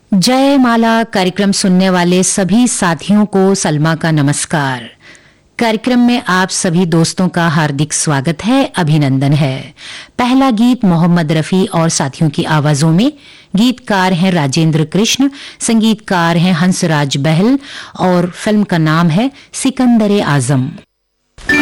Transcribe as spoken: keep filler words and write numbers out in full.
जयमाला कार्यक्रम सुनने वाले सभी साथियों को सलमा का नमस्कार। कार्यक्रम में आप सभी दोस्तों का हार्दिक स्वागत है, अभिनंदन है। पहला गीत मोहम्मद रफी और साथियों की आवाजों में। गीतकार हैं राजेंद्र कृष्ण, संगीतकार हैं हंसराज बहल और फिल्म का नाम है सिकंदर आजम।